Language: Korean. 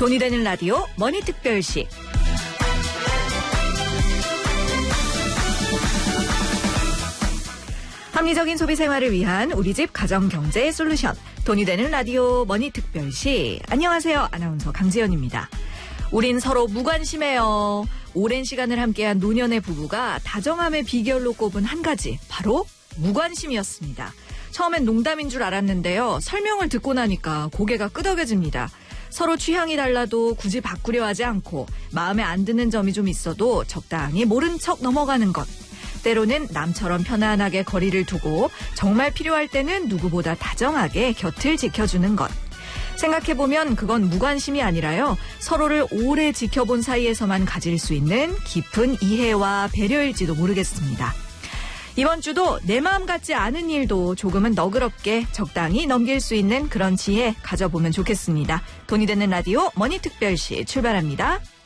돈이 되는 라디오 머니특별시. 합리적인 소비 생활을 위한 우리 집 가정경제 솔루션. 돈이 되는 라디오 머니특별시. 안녕하세요. 아나운서 강지연입니다. 우린 서로 무관심해요. 오랜 시간을 함께한 노년의 부부가 다정함의 비결로 꼽은 한 가지, 바로 무관심이었습니다. 처음엔 농담인 줄 알았는데요. 설명을 듣고 나니까 고개가 끄덕여집니다. 서로 취향이 달라도 굳이 바꾸려 하지 않고 마음에 안 드는 점이 좀 있어도 적당히 모른 척 넘어가는 것. 때로는 남처럼 편안하게 거리를 두고 정말 필요할 때는 누구보다 다정하게 곁을 지켜주는 것. 생각해보면 그건 무관심이 아니라요. 서로를 오래 지켜본 사이에서만 가질 수 있는 깊은 이해와 배려일지도 모르겠습니다. 이번 주도 내 마음 같지 않은 일도 조금은 너그럽게 적당히 넘길 수 있는 그런 지혜 가져보면 좋겠습니다. 돈이 되는 라디오 머니특별시 출발합니다.